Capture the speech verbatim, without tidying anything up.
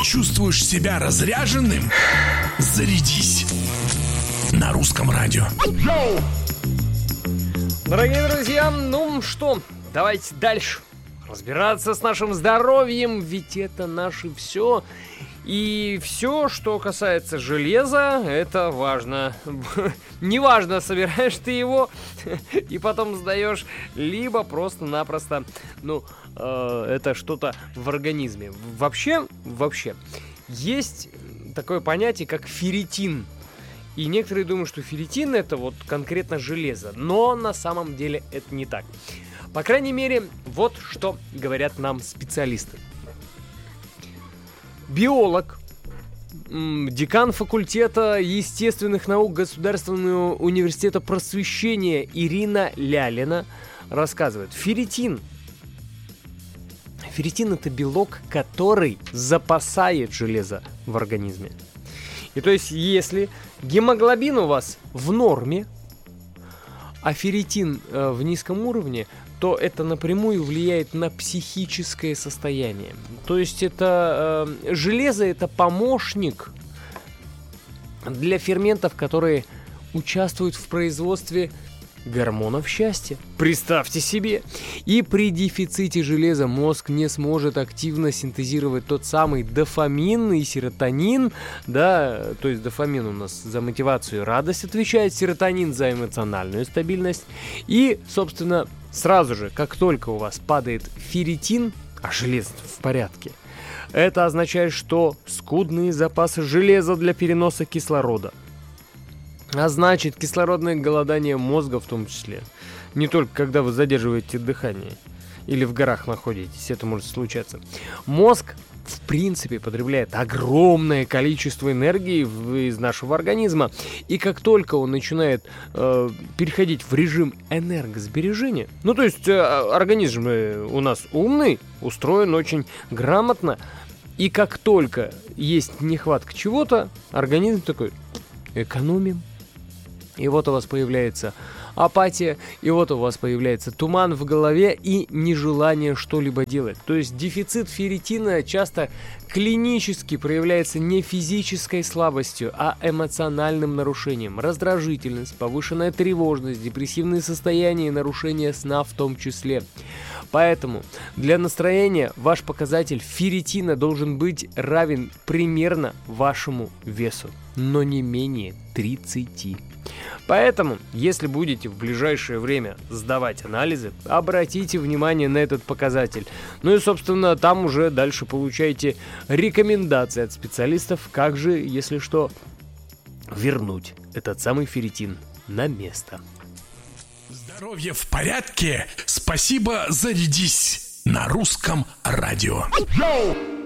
Чувствуешь себя разряженным? Зарядись на Русском радио. Дорогие друзья, ну что, давайте дальше разбираться с нашим здоровьем, ведь это наше все. И все, что касается железа, это важно. Неважно, собираешь ты его и потом сдаешь, либо просто-напросто, ну, э, это что-то в организме. Вообще, вообще, есть такое понятие, как ферритин. И некоторые думают, что ферритин это вот конкретно железо, но на самом деле это не так. По крайней мере, вот что говорят нам специалисты. Биолог, декан факультета естественных наук Государственного университета просвещения Ирина Лялина рассказывает. Ферритин. Ферритин – это белок, который запасает железо в организме. И то есть, если гемоглобин у вас в норме, а ферритин э, в низком уровне, то это напрямую влияет на психическое состояние. То есть это э, железо это помощник для ферментов, которые участвуют в производстве гормонов счастья. Представьте себе. И при дефиците железа мозг не сможет активно синтезировать тот самый дофамин и серотонин. Да, то есть дофамин у нас за мотивацию и радость отвечает, серотонин за эмоциональную стабильность. И, собственно, сразу же, как только у вас падает ферритин, а железо в порядке, это означает, что скудные запасы железа для переноса кислорода. А значит, кислородное голодание мозга в том числе. Не только когда вы задерживаете дыхание или в горах находитесь, это может случаться. Мозг, в принципе, потребляет огромное количество энергии из нашего организма. И как только он начинает э, переходить в режим энергосбережения, ну то есть э, организм у нас умный, устроен очень грамотно, и как только есть нехватка чего-то, организм такой: экономим. И вот у вас появляется апатия, и вот у вас появляется туман в голове и нежелание что-либо делать. То есть дефицит ферритина часто клинически проявляется не физической слабостью, а эмоциональным нарушением. Раздражительность, повышенная тревожность, депрессивные состояния и нарушение сна в том числе. Поэтому для настроения ваш показатель ферритина должен быть равен примерно вашему весу, но не менее тридцати. Поэтому, если будете в ближайшее время сдавать анализы, обратите внимание на этот показатель. Ну и, собственно, там уже дальше получаете рекомендации от специалистов, как же, если что, вернуть этот самый ферритин на место. Здоровье в порядке? Спасибо, зарядись на Русском радио.